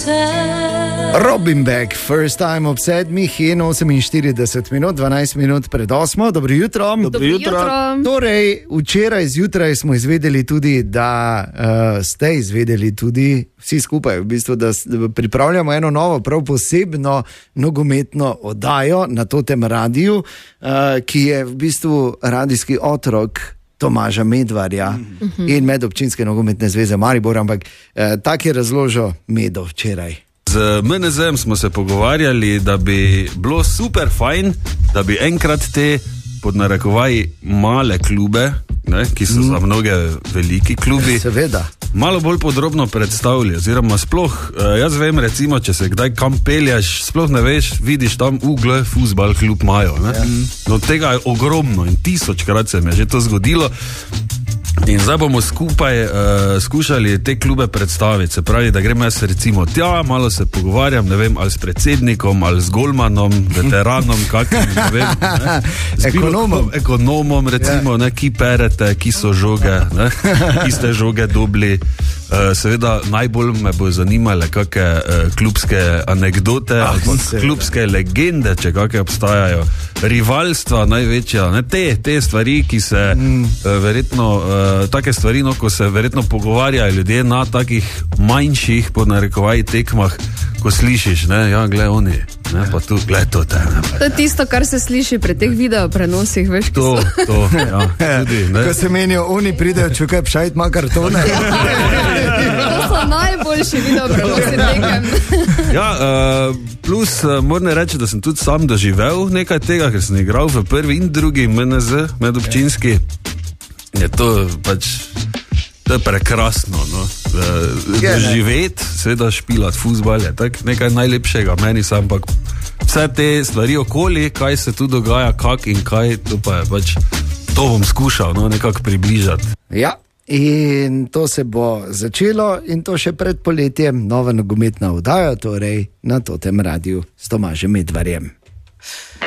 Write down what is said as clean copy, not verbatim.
Robin Beck, first time ob 7 in 48 minut, 12 minut pred 8. Dobro jutro. Dobro jutro. Torej, včeraj zjutraj smo izvedeli tudi, da ste izvedeli tudi vsi skupaj, v bistvu, da pripravljamo eno novo, prav posebno nogometno oddajo na Totem radiju, ki je v bistvu radijski otrok Tomaža Medvarja in Medobčinske nogometne zveze Maribor, ampak tak je razložil Medo včeraj. Z MNZ-em smo se pogovarjali, da bi bilo super fajn, da bi enkrat te pod narekovaji male klube, ne, ki so za mnoge veliki klubi, seveda, malo bolj podrobno predstavili, oziroma sploh, jaz vem recimo, če se kdaj kam peljaš, sploh ne veš, vidiš tam ugle, fuzbal klub imajo, ne? No tega je ogromno in 1000krat se mi je že to zgodilo. In zdaj bomo skupaj skušali te klube predstaviti, se pravi, da gremo jaz recimo tja, malo se pogovarjam, ne vem, ali s predsednikom, ali s golmanom, veteranom, kakim, ne vem, ne? Ekonomom recimo, ne, ki perete, ki so žoge, ne? Ki ste žoge dobili. Seveda najbolj me bo zanimale kakšne klubske anekdote, klubske legende, če kakšne obstajajo, rivalstva največja, ne? Te stvari, ki se verjetno, take stvari, no, ko se verjetno pogovarjajo ljudje na takih manjših, pod narekovaji, tekmah, ko slišiš, ne, ja, gled oni, ne, pa tu, gled to te. To je tisto, kar se sliši pri teh video prenosih, veš, ki so. To, ja, tudi, ne. Ko se menijo, oni pridejo, čukaj, pšajt ima kartone. To so najboljši video prenosi tekem. Ja, plus moram reči, da sem tudi sam doživel nekaj tega, ker sem igral v prvi in drugi MNZ, medobčinski. Je to pač, to je prekrasno, no. Doživeti, seveda špilat fuzbal je tak nekaj najlepšega, meni sam, ampak vse te stvari okoli, kaj se tu dogaja, kak in kaj, to pa je pač, to bom skušal, no, nekako približati. Ja, in to se bo začelo in to še pred poletjem, nova nogometna oddaja, torej na Totem radiju s Tomažem Medvarjem.